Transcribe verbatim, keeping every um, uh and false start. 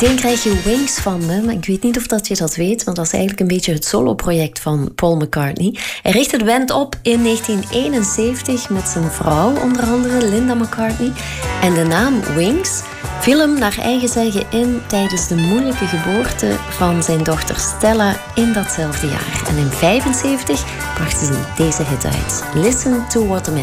Meteen krijg je Wings van me, maar ik weet niet of dat je dat weet, want dat is eigenlijk een beetje het soloproject van Paul McCartney. Hij richtte de band op in negentien eenenzeventig met zijn vrouw, onder andere Linda McCartney. En de naam Wings viel hem naar eigen zeggen in tijdens de moeilijke geboorte van zijn dochter Stella in datzelfde jaar. En in vijfenzeventig brachten ze deze hit uit. Listen to What a Man